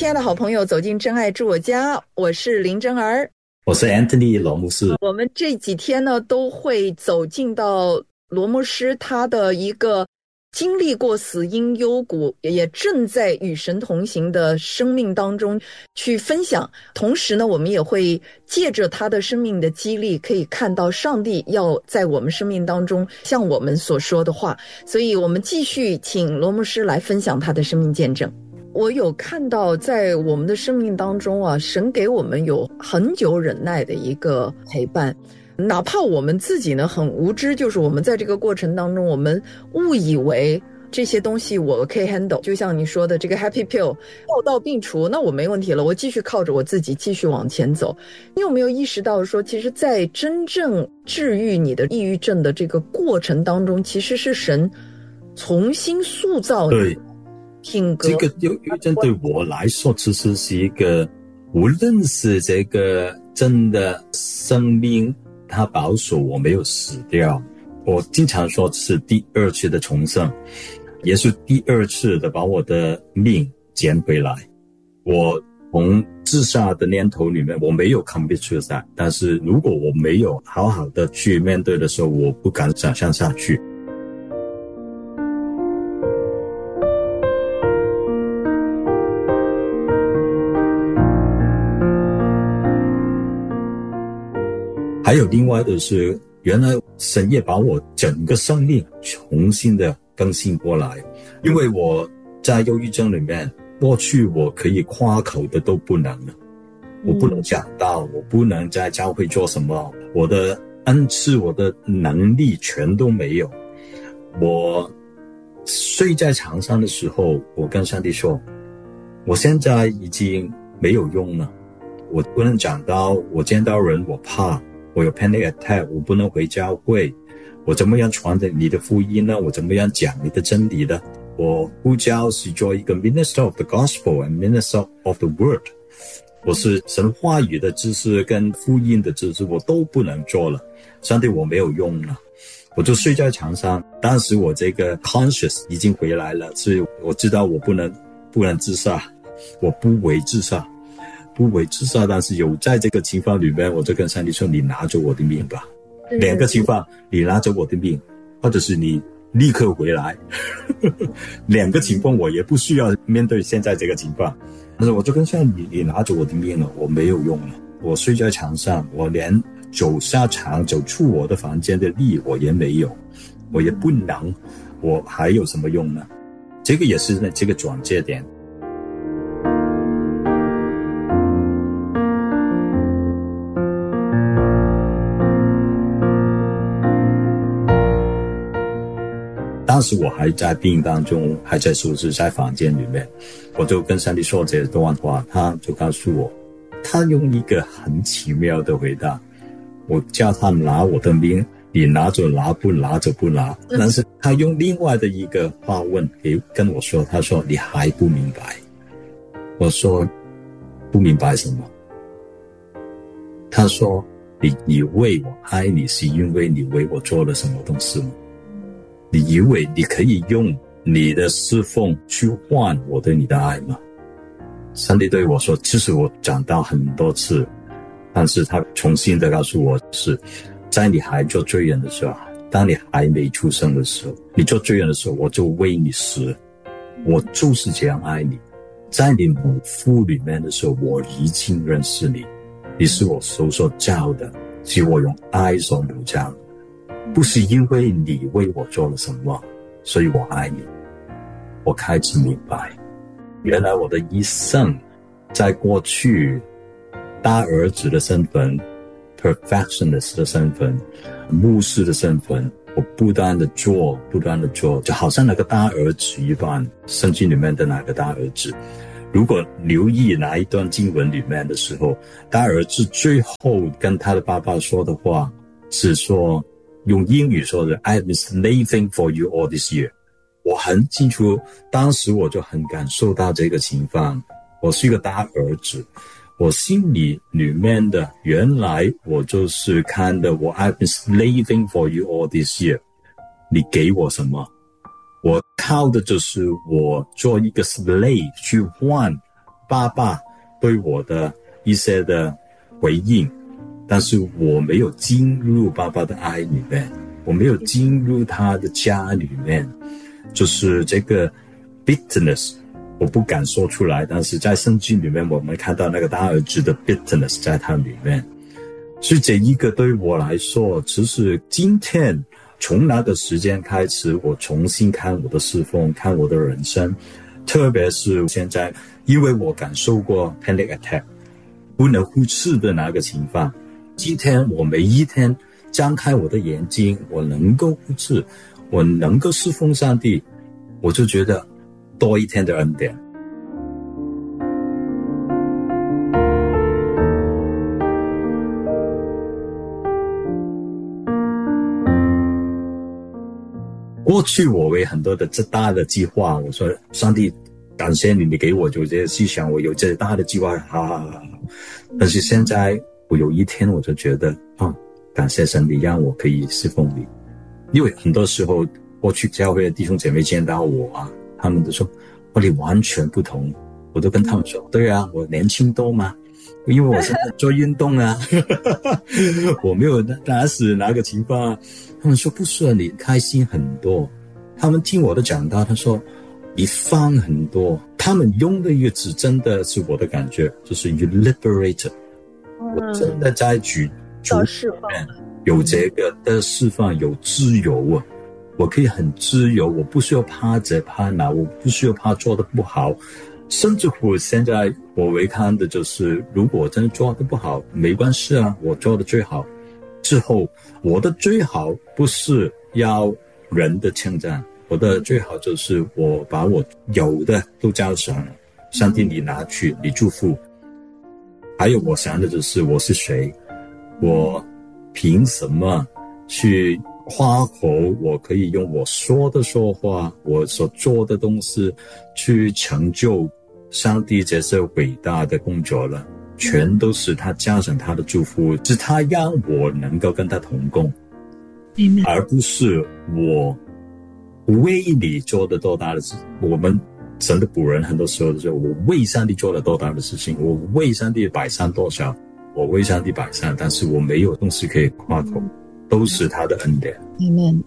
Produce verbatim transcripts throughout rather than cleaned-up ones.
亲爱的好朋友，走进真爱住我家，我是林真儿， 我是 Anthony 罗牧师。 我们这几天呢都会走进到罗牧师他的一个经历过死荫幽谷，也正在与神同行的生命当中去分享。同时呢，我们也会借着他的生命的激励，可以看到上帝要在我们生命当中向我们所说的话。所以我们继续请罗牧师来分享他的生命见证。我有看到在我们的生命当中啊，神给我们有很久忍耐的一个陪伴，哪怕我们自己呢很无知，就是我们在这个过程当中，我们误以为这些东西我可以 handle， 就像你说的这个 happy pill 药到病除，那我没问题了，我继续靠着我自己继续往前走。你有没有意识到说，其实在真正治愈你的抑郁症的这个过程当中，其实是神重新塑造你的品格。 这个忧郁症对我来说其实是一个，无论是这个真的生命他保守我没有死掉，我经常说是第二次的重生，也是第二次的把我的命捡回来。我从自杀的念头里面我没有 commit suicide， 但是如果我没有好好的去面对的时候，我不敢想象下去。还有另外的是，原来神也把我整个生命重新的更新过来。因为我在忧郁症里面，过去我可以夸口的都不能了，我不能讲道，我不能在教会做什么，我的恩赐我的能力全都没有。我睡在床上的时候，我跟上帝说，我现在已经没有用了，我不能讲道，我见到人我怕，我有 panic attack， 我不能回教会，我怎么样传你的福音呢？我怎么样讲你的真理呢？我呼叫是做一个 minister of the gospel and minister of the word， 我是神话语的知识跟福音的知识我都不能做了，上帝我没有用了，我就睡在床上。当时我这个 conscious 已经回来了，所以我知道我不能不能自杀，我不为自杀不为自杀，但是有在这个情况里面，我就跟上帝说，你拿着我的命吧。两个情况，你拿着我的命，或者是你立刻回来。两个情况我也不需要面对现在这个情况，但是我就跟上帝，你拿着我的命了，我没有用了，我睡在床上，我连走下床走出我的房间的力我也没有，我也不能，我还有什么用呢？这个也是这个转折点。当时我还在病当中，还在收拾在房间里面，我就跟上帝说这段话，他就告诉我，他用一个很奇妙的回答，我叫他拿我的命，你拿着拿，不拿着不拿。但是他用另外的一个话问给跟我说，他说你还不明白。我说不明白什么？他说你以为我爱你是因为你为我做了什么东西吗？你以为你可以用你的侍奉去换我对你的爱吗？上帝对我说，其实我讲到很多次，但是他重新的告诉我，是在你还做罪人的时候，当你还没出生的时候，你做罪人的时候，我就为你死，我就是这样爱你。在你母腹里面的时候，我已经认识你，你是我手所造的，是我用爱所母造的，不是因为你为我做了什么，所以我爱你。我开始明白，原来我的一生，在过去大儿子的身份， perfectionist 的身份，牧师的身份，我不断的做不断的做，就好像那个大儿子一般，圣经里面的那个大儿子。如果留意那一段经文里面的时候，大儿子最后跟他的爸爸说的话是说，用英语说的 I've been slaving for you all this year。 我很清楚，当时我就很感受到这个情况，我是一个大儿子，我心里里面的原来我就是看的，我 I've been slaving for you all this year， 你给我什么？我靠的就是我做一个 slave 去换爸爸对我的一些的回应，但是我没有进入爸爸的爱里面，我没有进入他的家里面，就是这个 bitterness 我不敢说出来，但是在圣经里面我们看到那个大儿子的 bitterness 在他里面。所以这一个对我来说，其实今天从那个时间开始，我重新看我的侍奉，看我的人生，特别是现在，因为我感受过 panic attack 不能忽视的那个情况，今天我每一天张开我的眼睛，我能够忽视，我能够侍奉上帝，我就觉得多一天的恩典。过去我为很多的这大的计划，我说上帝感谢你，你给我有这些思想，我有这大的计划，好好好。但是现在我有一天我就觉得啊，感谢神，你让我可以侍奉你。因为很多时候过去教会的弟兄姐妹见到我啊，他们都说哦，你完全不同。我都跟他们说，对啊，我年轻多嘛，因为我现在做运动啊，我没有打死哪个情况啊。他们说不是啊，你开心很多。他们听我的讲道，他说你放很多。他们用的一个字真的是我的感觉，就是 you liberated、嗯、我真的在主主里面有这个的释放，有自由啊，我可以很自由，我不需要怕这怕那，我不需要怕做得不好。甚至乎现在我为看的就是，如果我真的做得不好，没关系啊，我做的最好。之后我的最好不是要人的称赞，我的最好就是我把我有的都交上了，上帝你拿去，你祝福。还有我想的就是我是谁，我凭什么去花口，我可以用我说的说话，我所做的东西去成就上帝这些伟大的工作了，全都是他加上他的祝福，是他让我能够跟他同工，而不是我为你做的多大的事。我们神的仆人很多时候就是我为上帝做了多大的事情，我为上帝摆上多少，我为上帝摆上，但是我没有东西可以夸口，都是他的恩典。 Amen。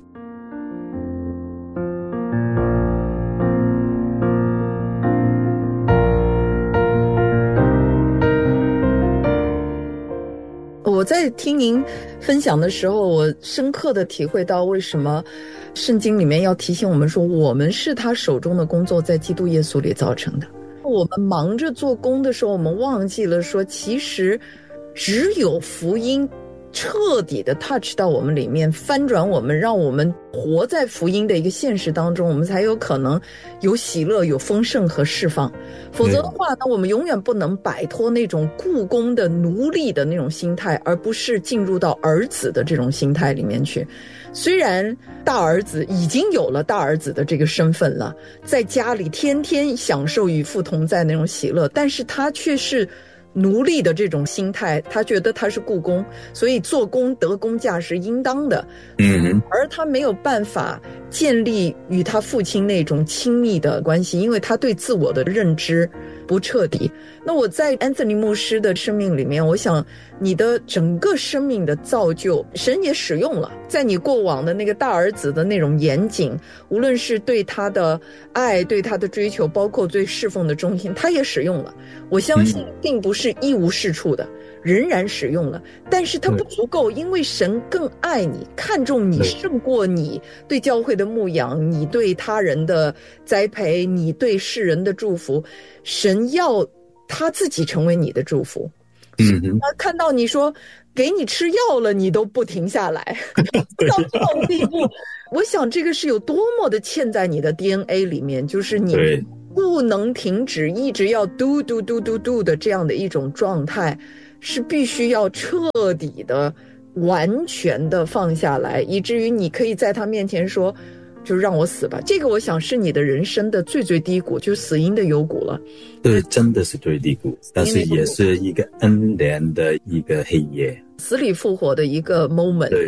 我在听您分享的时候，我深刻的体会到为什么圣经里面要提醒我们说，我们是他手中的工作，在基督耶稣里造成的。我们忙着做工的时候，我们忘记了说，其实只有福音彻底的 touch 到我们里面，翻转我们，让我们活在福音的一个现实当中，我们才有可能有喜乐，有丰盛和释放。否则的话呢，我们永远不能摆脱那种雇工的奴隶的那种心态，而不是进入到儿子的这种心态里面去。虽然大儿子已经有了大儿子的这个身份了，在家里天天享受与父同在那种喜乐，但是他却是奴隶的这种心态，他觉得他是雇工，所以做工得工价是应当的。 嗯， 而他没有办法建立与他父亲那种亲密的关系，因为他对自我的认知不彻底。那我在 Anthony 牧师的生命里面，我想你的整个生命的造就，神也使用了，在你过往的那个大儿子的那种严谨，无论是对他的爱，对他的追求，包括对侍奉的忠心，他也使用了。我相信并不是一无是处的，仍然使用了，但是它不足够，因为神更爱你，看重你胜过你对教会的牧养，你对他人的栽培，你对世人的祝福。神要他自己成为你的祝福。 嗯， 他看到你说给你吃药了，你都不停下来，到这种地步，我想这个是有多么的嵌在你的 D N A 里面，就是你不能停止，一直要 do do do do do 的这样的一种状态，是必须要彻底的、完全的放下来，以至于你可以在他面前说，就让我死吧。这个我想是你的人生的最最低谷，就是死因的幽谷了。 对，真的是最低谷，但是也是一个恩典的一个黑夜， 死里复活的一个 moment。 对，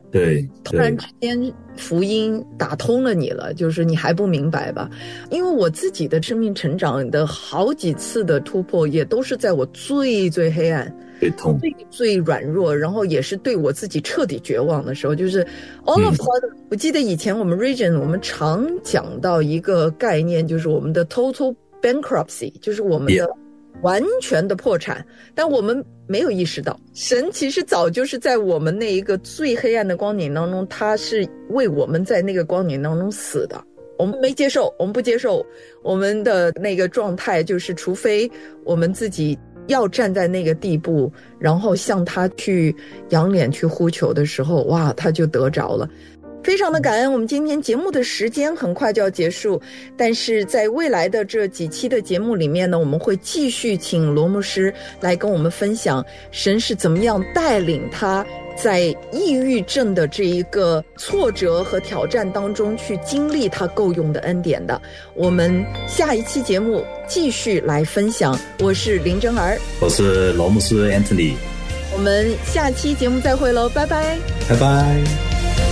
对， 突然之间福音打通了你了，就是你还不明白吧？因为我自己的生命成长的好几次的突破，也都是在我最最黑暗、 最痛、 最最软弱，然后也是对我自己彻底绝望的时候，就是 all of sudden、嗯。我记得以前我们 Region 我们常讲到一个概念，就是我们的 total bankruptcy， 就是我们的、yeah.完全的破产，但我们没有意识到，神其实早就是在我们那一个最黑暗的光景当中，他是为我们在那个光景当中死的。我们没接受，我们不接受，我们的那个状态就是，除非我们自己要站在那个地步，然后向他去仰脸去呼求的时候，哇，他就得着了。非常的感恩，我们今天节目的时间很快就要结束，但是在未来的这几期的节目里面呢，我们会继续请罗牧师来跟我们分享神是怎么样带领他在抑郁症的这一个挫折和挑战当中去经历他够用的恩典的。我们下一期节目继续来分享。我是林真儿， 我是罗牧师 Anthony， 我们下期节目再会喽，拜拜， 拜拜。